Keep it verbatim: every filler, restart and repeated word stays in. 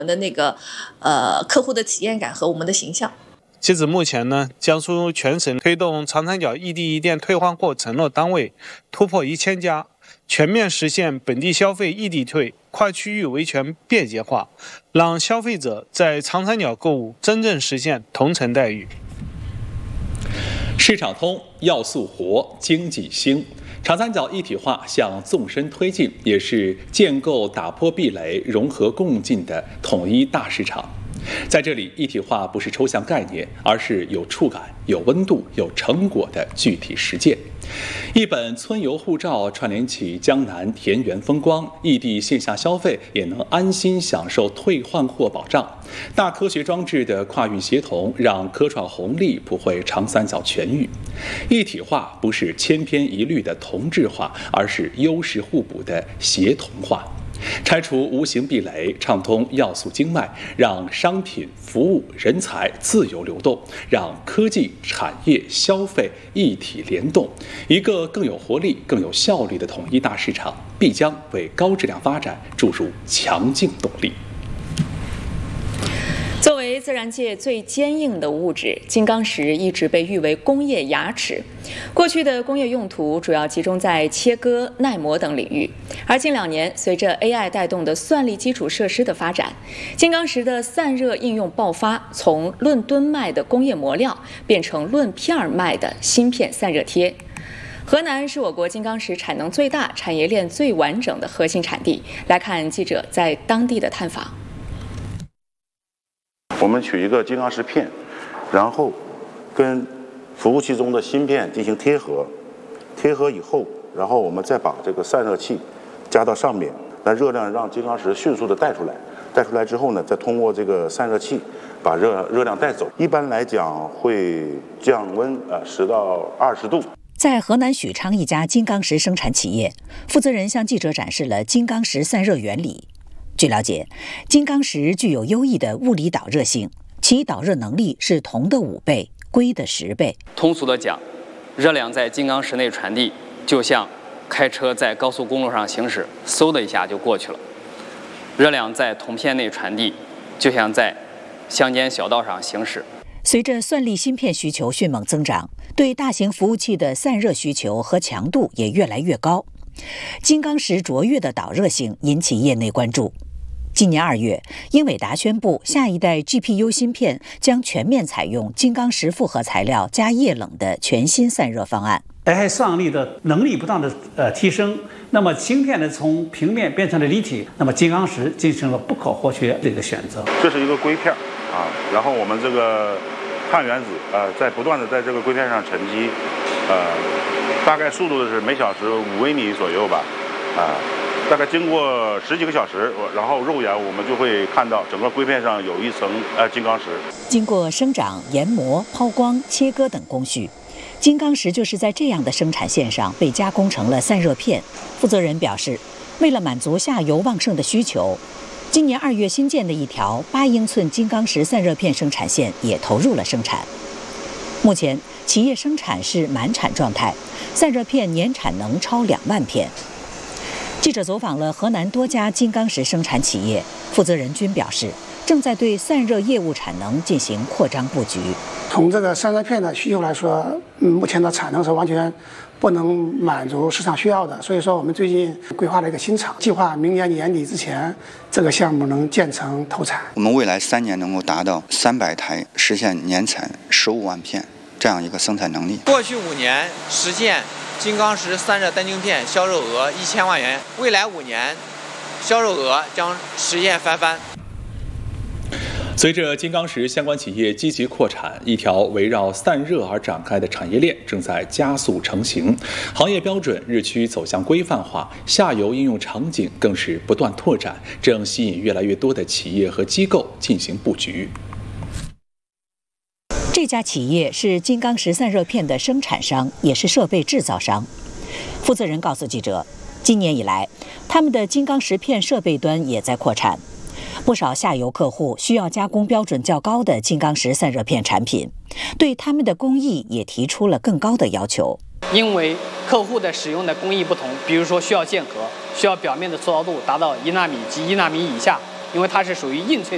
我们的那个呃客户的体验感和我们的形象。 截止目前呢，江苏全省推动长三角异地一店退换货承诺单位突破一千家，全面实现本地消费异地退，跨区域维权便捷化，让消费者在长三角购物真正实现同城待遇。 市场通，要素活，经济兴。长三角一体化向纵深推进，也是建构打破壁垒、融合共进的统一大市场。在这里，一体化不是抽象概念，而是有触感、有温度、有成果的具体实践。一本村游护照串联起江南田园风光，异地线下消费也能安心享受退换货保障。大科学装置的跨域协同，让科创红利普惠长三角全域。一体化不是千篇一律的同质化，而是优势互补的协同化。拆除无形壁垒，畅通要素经脉，让商品、服务、人才自由流动，让科技、产业、消费一体联动。一个更有活力、更有效率的统一大市场，必将为高质量发展注入强劲动力。 作为自然界最坚硬的物质，金刚石一直被誉为工业牙齿。过去的工业用途主要集中在切割、耐磨等领域，而近两年，随着 A I 带动的算力基础设施的发展，金刚石的散热应用爆发，从论吨卖的工业磨料变成论片卖的芯片散热贴。河南是我国金刚石产能最大、产业链最完整的核心产地。来看记者在当地的探访。 我们取一个金刚石片，然后跟服务器中的芯片进行贴合，贴合以后，然后我们再把这个散热器加到上面，那热量让金刚石迅速的带出来，带出来之后呢，再通过这个散热器把热热量带走。一般来讲会降温呃十到二十度。 在河南许昌一家金刚石生产企业，负责人向记者展示了金刚石散热原理。据了解，金刚石具有优异的物理导热性，其导热能力是铜的五倍，硅的十倍。 通俗的讲，热量在金刚石内传递，就像开车在高速公路上行驶，嗖的一下就过去了；热量在铜片内传递，就像在乡间小道上行驶。 随着算力芯片需求迅猛增长，对大型服务器的散热需求和强度也越来越高。金刚石卓越的导热性引起业内关注。今年二月，英伟达宣布，下一代 G P U 芯片将全面采用金刚石复合材料加液冷的全新散热方案。 A I 算力的能力不断的呃提升，那么芯片呢从平面变成了立体，那么金刚石进行了不可或缺的一个选择。 这是一个硅片啊，然后我们这个碳原子呃在不断的在这个硅片上沉积，呃，大概速度是每小时五微米左右吧，啊。大概经过十几个小时，然后肉眼我们就会看到整个硅片上有一层呃金刚石。经过生长、研磨、抛光、切割等工序，金刚石就是在这样的生产线上被加工成了散热片。负责人表示，为了满足下游旺盛的需求，今年二月新建的一条八英寸金刚石散热片生产线也投入了生产。目前，企业生产是满产状态，散热片年产能超两万片。记者走访了河南多家金刚石生产企业，负责人均表示，正在对散热业务产能进行扩张布局。 从这个散热片的需求来说，嗯，目前的产能是完全不能满足市场需要的，所以说我们最近规划了一个新厂，计划明年年底之前，这个项目能建成投产。 我们未来三年能够达到三百台，实现年产十五万片这样一个生产能力。 过去五年实现金刚石散热单晶片销售额一千万元，未来五年销售额将实现翻番。 随着金刚石相关企业积极扩产，一条围绕散热而展开的产业链正在加速成型，行业标准日趋走向规范化，下游应用场景更是不断拓展，正吸引越来越多的企业和机构进行布局。 这家企业是金刚石散热片的生产商，也是设备制造商。负责人告诉记者，今年以来，他们的金刚石片设备端也在扩产，不少下游客户需要加工标准较高的金刚石散热片产品，对他们的工艺也提出了更高的要求。 因为客户的使用的工艺不同，比如说需要间隔，需要表面的粗糙度达到一纳米及一纳米以下，因为它是属于硬脆